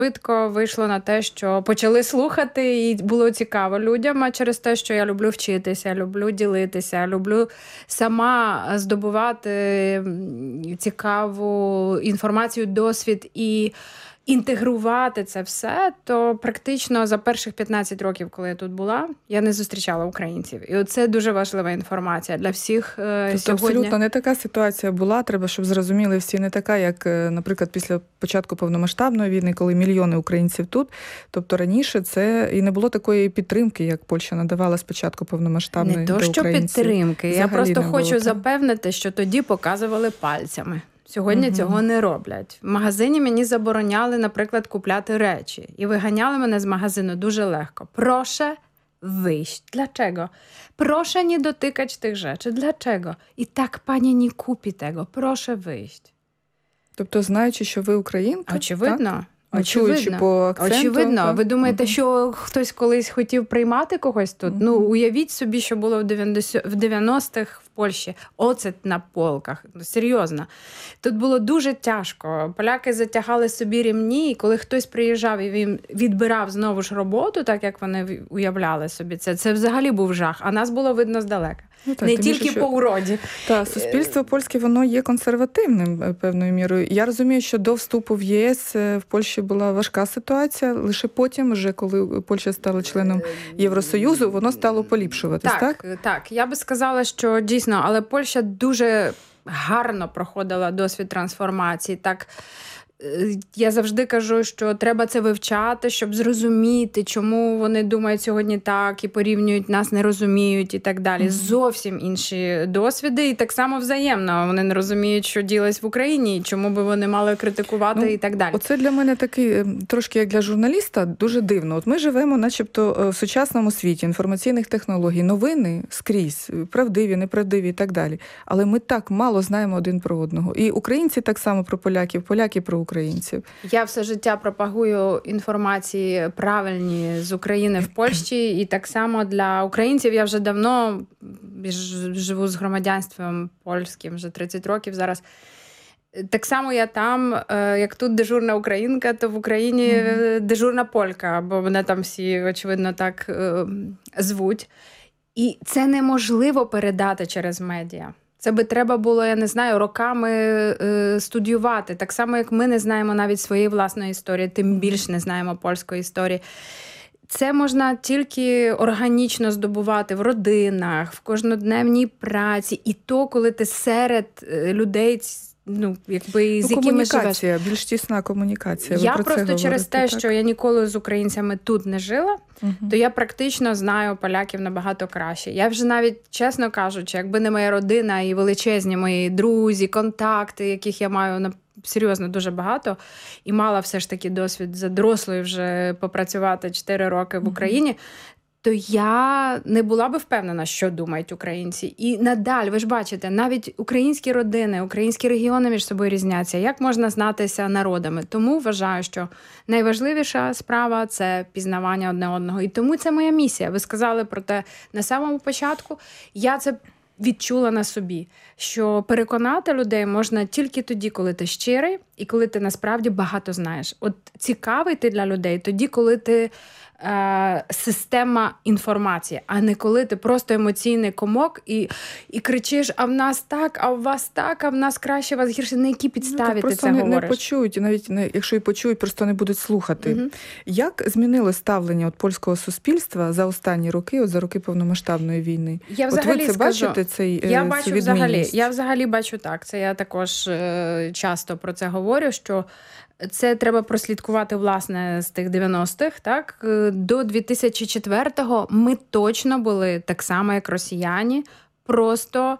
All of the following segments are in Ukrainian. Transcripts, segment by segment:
швидко вийшло на те, що почали слухати, і було цікаво людям, а через те, що я люблю вчитися, люблю ділитися, люблю сама здобувати цікаву інформацію, досвід і інтегрувати це все, то практично за перших 15 років, коли я тут була, я не зустрічала українців. І оце дуже важлива інформація для всіх тобто сьогодні. Абсолютно не така ситуація була, треба, щоб зрозуміли всі, не така, як, наприклад, після початку повномасштабної війни, коли мільйони українців тут. Тобто раніше це і не було такої підтримки, як Польща надавала спочатку повномасштабної не то, до що українців. підтримки. Я Взагалі просто хочу було, запевнити, що тоді показували пальцями. Сьогодні цього не роблять. В магазині мені забороняли, наприклад, купляти речі. І виганяли мене з магазину дуже легко. Proszę wyjść. Dlaczego? Proszę nie dotykać tych rzeczy. Dlaczego? I tak pani nie kupi tego. Proszę wyjść. Тобто, знаючи, що ви українка? Очевидно. Так? Чуючи по акценту. Очевидно. Ви думаєте, що хтось колись хотів приймати когось тут? Ну, уявіть собі, що було в 90-х в Польщі. Оцет на полках. Серйозно. Тут було дуже тяжко. Поляки затягали собі рівні, і коли хтось приїжджав і він відбирав знову ж роботу, так як вони уявляли собі це взагалі був жах. А нас було видно здалека. Ну, так, не тільки по уроді. Так, суспільство польське, воно є консервативним певною мірою. Я розумію, що до вступу в ЄС в Польщі була важка ситуація, лише потім, вже коли Польща стала членом Євросоюзу, воно стало поліпшуватись, так? Так. Я би сказала, що дійсно, але Польща дуже гарно проходила досвід трансформації. Так, я завжди кажу, що треба це вивчати, щоб зрозуміти, чому вони думають сьогодні так і порівнюють нас, не розуміють і так далі. Зовсім інші досвіди і так само взаємно. Вони не розуміють, що ділось в Україні, і чому би вони мали критикувати і так далі. Оце для мене такий, трошки як для журналіста, дуже дивно. От ми живемо начебто в сучасному світі інформаційних технологій, новини скрізь, правдиві, неправдиві і так далі. Але ми так мало знаємо один про одного. І українці так само про поляків, поляки про українців. Я все життя пропагую інформації правильні з України в Польщі, і так само для українців я вже давно живу з громадянством польським, вже 30 років зараз. Так само я там, як тут дежурна українка, то в Україні дежурна полька, бо мене там всі, очевидно, так звуть. І це неможливо передати через медіа. Це би треба було, я не знаю, роками студіювати. Так само, як ми не знаємо навіть своєї власної історії, тим більше не знаємо польської історії. Це можна тільки органічно здобувати в родинах, в кожнодневній праці. І то, коли ти серед людей, якби з якими живеш. Більш тісна комунікація. Я просто через те, що я ніколи з українцями тут не жила, то я практично знаю поляків набагато краще. Я вже навіть, чесно кажучи, якби не моя родина і величезні мої друзі, контакти, яких я маю серйозно дуже багато, і мала все ж таки досвід за дорослою вже попрацювати 4 роки в Україні, то я не була би впевнена, що думають українці. І надалі, ви ж бачите, навіть українські родини, українські регіони між собою різняться. Як можна знатися народами? Тому вважаю, що найважливіша справа – це пізнавання одне одного. І тому це моя місія. Ви сказали про те на самому початку. Я це відчула на собі, що переконати людей можна тільки тоді, коли ти щирий і коли ти насправді багато знаєш. От цікавий ти для людей тоді, коли ти система інформації, а не коли ти просто емоційний комок і кричиш, а в нас так, а в вас так, а в нас краще, а в вас гірше. На якій підставі ти це говориш? Просто не почують, і навіть якщо і почують, просто не будуть слухати. Як змінилось ставлення польського суспільства за останні роки, за роки повномасштабної війни? Я взагалі ви це бачите, цю відмінність? Я взагалі бачу так. Це я також часто про це говорю, що це треба прослідкувати, власне, з тих 90-х, так? До 2004-го ми точно були так само, як росіяни, просто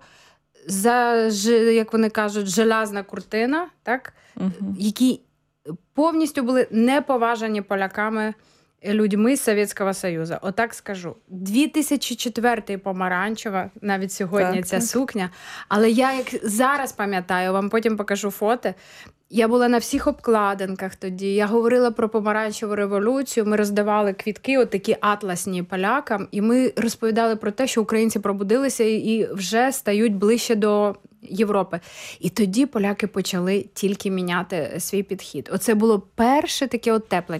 як вони кажуть, железна куртина, так? Які повністю були неповажані поляками людьми з Совєтського Союзу. Отак скажу. 2004-й помаранчева, навіть сьогодні ця сукня. Але я як зараз пам'ятаю, вам потім покажу фото, я була на всіх обкладинках тоді. Я говорила про помаранчеву революцію. Ми роздавали квітки, отакі атласні полякам. І ми розповідали про те, що українці пробудилися і вже стають ближче до Європи. І тоді поляки почали тільки міняти свій підхід. Оце було перше таке отеплення.